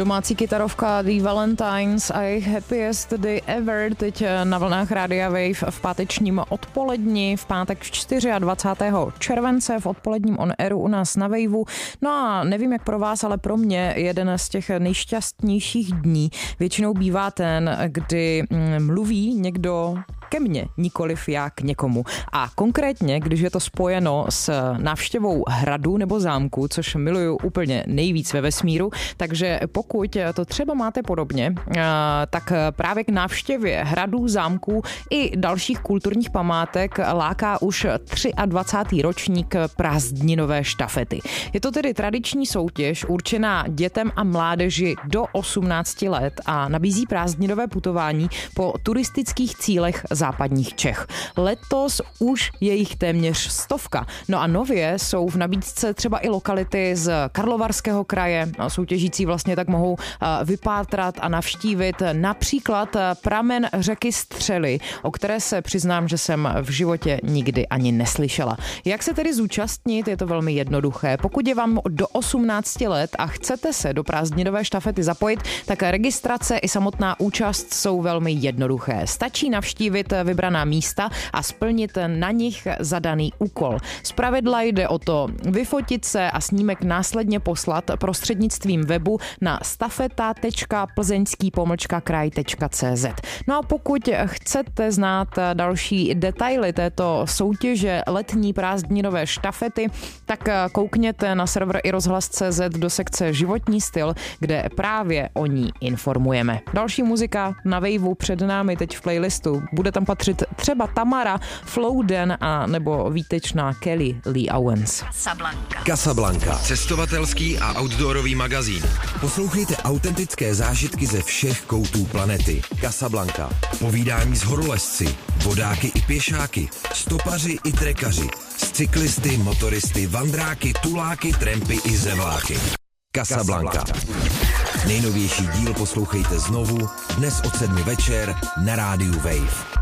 Domácí kytarovka The Valentines a jejich Happiest Day Ever teď na vlnách Rádia Wave v pátečním odpoledni, v pátek 24. července v odpoledním on airu u nás na Waveu. No a nevím jak pro vás, ale pro mě jeden z těch nejšťastnějších dní většinou bývá ten, kdy mluví někdo ke mně, nikoliv já k někomu. A konkrétně, když je to spojeno s návštěvou hradu nebo zámku, což miluju úplně nejvíc ve vesmíru, takže pokud to třeba máte podobně, tak právě k návštěvě hradů, zámků i dalších kulturních památek láká už 23. ročník prázdninové štafety. Je to tedy tradiční soutěž určená dětem a mládeži do 18 let a nabízí prázdninové putování po turistických cílech západních Čech. Letos už je jich téměř 100. No a nově jsou v nabídce třeba i lokality z Karlovarského kraje. Soutěžící vlastně tak mohou vypátrat a navštívit například pramen řeky Střely, o které se přiznám, že jsem v životě nikdy ani neslyšela. Jak se tedy zúčastnit? Je to velmi jednoduché. Pokud je vám do 18 let a chcete se do prázdninové štafety zapojit, tak registrace i samotná účast jsou velmi jednoduché. Stačí navštívit vybraná místa a splnit na nich zadaný úkol. Zpravidla jde o to vyfotit se a snímek následně poslat prostřednictvím webu na stafeta.plzeňský-kraj.cz. No a pokud chcete znát další detaily této soutěže letní prázdninové štafety, tak koukněte na server iRozhlas.cz do sekce Životní styl, kde právě o ní informujeme. Další muzika na Waveu před námi teď v playlistu. Bude tam patřit třeba Tamara, Flowden a nebo výtečná Kelly Lee Owens. Casablanca. Cestovatelský a outdoorový magazín. Poslouchejte autentické zážitky ze všech koutů planety. Casablanca. Povídání s horolezci, vodáky i pěšáky, stopaři i trekaři, s cyklisty, motoristy, vandráky, tuláky, trampy i zevláky. Casablanca. Nejnovější díl poslouchejte znovu dnes od 7 večer na rádiu Wave.